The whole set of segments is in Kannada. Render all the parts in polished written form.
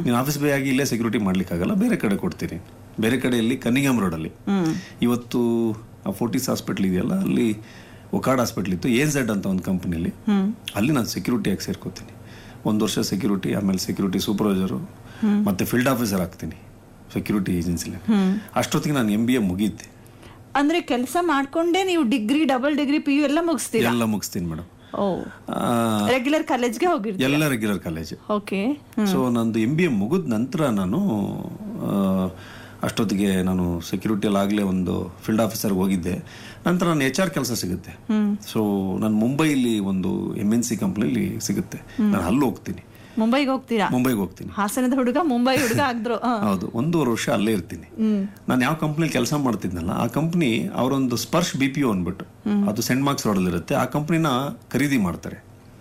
ನೀನು ಆಫೀಸ್ ಬೈ ಆಗಿ ಇಲ್ಲೇ ಸೆಕ್ಯೂರಿಟಿ ಮಾಡ್ಲಿಕ್ಕಾಗಲ್ಲ, ಬೇರೆ ಕಡೆ ಕೊಡ್ತೀನಿ. ಬೇರೆ ಕಡೆಯಲ್ಲಿ ಕನ್ನಿಂಗಮ್ ರೋಡಲ್ಲಿ ಇವತ್ತು ಫೋರ್ಟಿಸ್ ಹಾಸ್ಪಿಟ್ಲ್ ಇದೆಯಲ್ಲ, ಅಲ್ಲಿ ಒಕಾಡ್ ಹಾಸ್ಪಿಟ್ಲ್ ಇತ್ತು, AZ ಅಂತ ಒಂದು ಕಂಪನಿಯಲ್ಲಿ, ಅಲ್ಲಿ ನಾನು ಸೆಕ್ಯೂರಿಟಿಯಾಗಿ ಸೇರ್ಕೋತೀನಿ. 1 ವರ್ಷ ಸೆಕ್ಯೂರಿಟಿ, ಆಮೇಲೆ ಸೆಕ್ಯೂರಿಟಿ ಸೂಪರ್ವೈಸರು, ಮತ್ತೆ ಫೀಲ್ಡ್ ಆಫೀಸರ್ ಆಗ್ತೀನಿ ಸೆಕ್ಯೂರಿಟಿ ಏಜೆನ್ಸಿಲಿ. ಅಷ್ಟೊತ್ತಿಗೆ ನಾನು MBA ಮುಗಿದ್ದೆ. ಅಂದ್ರೆ ಕೆಲಸ ಮಾಡ್ಕೊಂಡೇ ನೀವು ಡಿಗ್ರಿ, ಡಬಲ್ ಡಿಗ್ರಿ, PU ಎಲ್ಲ ಮುಗಿಸ್ತೀರಾ? ಎಲ್ಲ ಮುಗಿಸ್ತೀನಿ ಮೇಡಮ್. ರೆಗ್ಯುಲರ್ ಕಾಲೇಜ್ಗೆ ಹೋಗಿರ್ತೀರಾ? ಎಲ್ಲ ರೆಗ್ಯುಲರ್ ಕಾಲೇಜ್. ಓಕೆ. ಸೊ ನಂದು MBA ಮುಗಿದ ನಂತರ ನಾನು ಅಷ್ಟೊತ್ತಿಗೆ ನಾನು ಸೆಕ್ಯೂರಿಟಿಯಲ್ಲಿ ಆಗಲೇ ಒಂದು ಫೀಲ್ಡ್ ಆಫೀಸರ್ಗೆ ಹೋಗಿದ್ದೆ. ನಂತರ ನಾನು HR ಕೆಲಸ ಸಿಗುತ್ತೆ. ಸೊ ನಾನು ಮುಂಬೈಲಿ ಒಂದು MNC ಕಂಪ್ನಿಲಿ ಸಿಗುತ್ತೆ, ನಾನು ಅಲ್ಲಿ ಹೋಗ್ತೀನಿ. ಮುಂಬೈಗೆ ಹೋಗ್ತೀರಾ? ಮುಂಬೈಗೆ ಹೋಗ್ತೀನಿ. ಹಾಸನದ ಹುಡುಗ ಮುಂಬೈ ಹುಡುಗ ಆಗಿದ್ರು. ಹೌದು, 1.5 ವರ್ಷ ಅಲ್ಲೇ ಇರ್ತೀನಿ. ನಾನು ಯಾವ ಕಂಪ್ನಿಲಿ ಕೆಲಸ ಮಾಡ್ತಿದ್ನಲ್ಲ, ಆ ಕಂಪ್ನಿ ಅವರೊಂದು ಸ್ಪರ್ಶ್ BPO ಅಂದ್ಬಿಟ್ಟು, ಅದು ಸೆಂಟ್ ಮಾರ್ಕ್ಸ್ ರೋಡಲ್ಲಿ ಇರುತ್ತೆ, ಆ ಕಂಪ್ನಿನ ಖರೀದಿ ಮಾಡ್ತಾರೆ.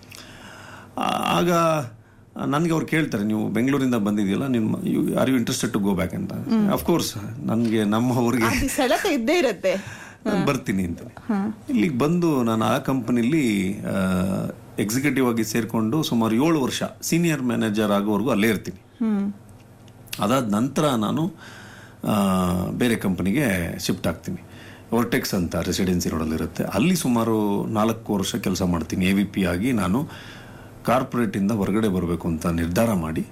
ಆಗ ನನಗೆ ಅವ್ರು ಕೇಳ್ತಾರೆ, ನೀವು ಬೆಂಗಳೂರಿಂದ ಬಂದಿದೆಯಲ್ಲ, are you interested to go back ಅಂತ. ಅಫ್ಕೋರ್ಸ್ ನನಗೆ ನಮ್ಮ ಊರಿಗೆ ಇದ್ದೇ ಇರುತ್ತೆ, ಬರ್ತೀನಿ ಅಂತ. ಇಲ್ಲಿಗೆ ಬಂದು ನಾನು ಆ ಕಂಪನಿಲಿ ಎಕ್ಸಿಕ್ಯೂಟಿವ್ ಆಗಿ ಸೇರಿಕೊಂಡು ಸುಮಾರು 7 ವರ್ಷ ಸೀನಿಯರ್ ಮ್ಯಾನೇಜರ್ ಆಗೋವರೆಗೂ ಅಲ್ಲೇ ಇರ್ತೀನಿ. ಅದಾದ ನಂತರ ನಾನು ಬೇರೆ ಕಂಪನಿಗೆ ಶಿಫ್ಟ್ ಆಗ್ತೀನಿ. ವರ್ಟೆಕ್ಸ್ ಅಂತ ರೆಸಿಡೆನ್ಸಿ ರೋಡಲ್ಲಿರುತ್ತೆ, ಅಲ್ಲಿ ಸುಮಾರು 4 ವರ್ಷ ಕೆಲಸ ಮಾಡ್ತೀನಿ. AVP ಆಗಿ ನಾನು ಕಾರ್ಪೊರೇಟಿಂದ ಹೊರಗಡೆ ಬರಬೇಕು ಅಂತ ನಿರ್ಧಾರ ಮಾಡಿ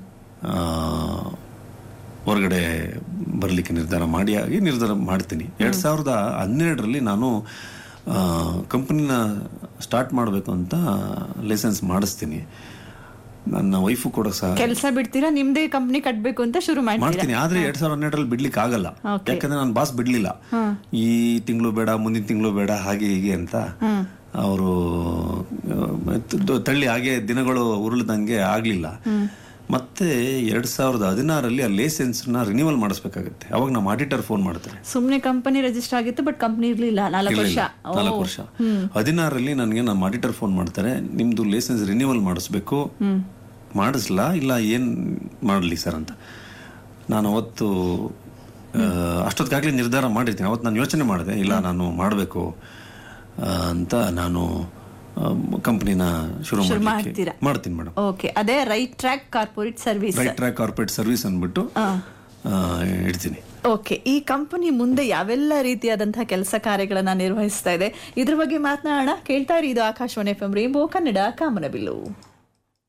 ಹೊರಗಡೆ ಬರಲಿಕ್ಕೆ ನಿರ್ಧಾರ ಮಾಡ್ತೀನಿ. 2012ರಲ್ಲಿ ನಾನು ಕಂಪನಿನ ಸ್ಟಾರ್ಟ್ ಮಾಡಬೇಕು ಅಂತ ಲೈಸೆನ್ಸ್ ಮಾಡಿಸ್ತೀನಿ. ನನ್ನ ವೈಫು ಕೂಡ ಸಹ ಕೆಲಸ ಬಿಡ್ತೀರಾ, ನಿಮ್ದೇ ಕಂಪನಿ ಕಟ್ಟಬೇಕು ಅಂತ ಶುರು ಮಾಡ್ತೀನಿ. ಆದ್ರೆ 2012ರಲ್ಲಿ ಬಿಡ್ಲಿಕ್ಕೆ ಆಗಲ್ಲ, ಯಾಕಂದ್ರೆ ನನ್ನ ಬಾಸ್ ಬಿಡ್ಲಿಲ್ಲ. ಈ ತಿಂಗಳು ಬೇಡ, ಮುಂದಿನ ತಿಂಗಳು ಬೇಡ, ಹಾಗೆ ಹೀಗೆ ಅಂತ ಅವರು ತಳ್ಳಿ, ಹಾಗೆ ದಿನಗಳು ಉರುಳದಂಗೆ ಆಗ್ಲಿಲ್ಲ. ಮತ್ತೆ 2016ರಲ್ಲಿ ಆ ಲೈಸೆನ್ಸ್ ನ ರಿನ್ಯೂವಲ್ ಮಾಡಿಸ್ಬೇಕಾಗುತ್ತೆ. ಅವಾಗ ನಮ್ಮ ಆಡಿಟರ್ ಫೋನ್ ಮಾಡ್ತಾರೆ. ಸುಮ್ನೆ ಕಂಪನಿ ರಿಜಿಸ್ಟರ್ ಆಗಿತ್ತು, ಬಟ್ ಕಂಪನಿ ಇರ್ಲಿಲ್ಲ. 4 ವರ್ಷ. 16ರಲ್ಲಿ ನನಗೆ ನಮ್ಮ ಆಡಿಟರ್ ಫೋನ್ ಮಾಡ್ತಾರೆ, ನಿಮ್ದು ಲೈಸೆನ್ಸ್ ರಿನ್ಯೂವಲ್ ಮಾಡಿಸ್ಬೇಕು, ಮಾಡಿಸ್ಲಾ ಇಲ್ಲ ಏನ್ ಮಾಡಲಿ ಸರ್ ಅಂತ. ನಾನು ಅವತ್ತು ಅಷ್ಟೊತ್ತಿಗಾಗ್ಲೇ ನಿರ್ಧಾರ ಮಾಡಿರ್ತೀನಿ. ಅವತ್ತು ನಾನು ಯೋಚನೆ ಮಾಡಿದೆ, ಇಲ್ಲ ನಾನು ಮಾಡಬೇಕು ಅಂತ ನಾನು ಕಂಪನಿನ ಶುರು ಮಾಡ್ತೀನಿ ಮೇಡಮ್. ಓಕೆ, ಅದೇ ರೈಟ್ ಟ್ರ್ಯಾಕ್ ಕಾರ್ಪೊರೇಟ್ ಸರ್ವಿಸ್ ಅಂದ್ಬಿಟ್ಟು ಇಡ್ತೀನಿ. ಓಕೆ, ಈ ಕಂಪನಿ ಮುಂದೆ ಯಾವೆಲ್ಲ ರೀತಿಯಾದಂತಹ ಕೆಲಸ ಕಾರ್ಯಗಳನ್ನ ನಿರ್ವಹಿಸ್ತಾ ಇದೆ, ಇದ್ರ ಬಗ್ಗೆ ಮಾತನಾಡೋಣ. ಕೇಳ್ತಾ ಇರಿ, ಇದು ಆಕಾಶವಾಣಿ FM ರೈನ್ಬೋ ಕನ್ನಡ ಕಾಮನಬಿಲ್ಲು.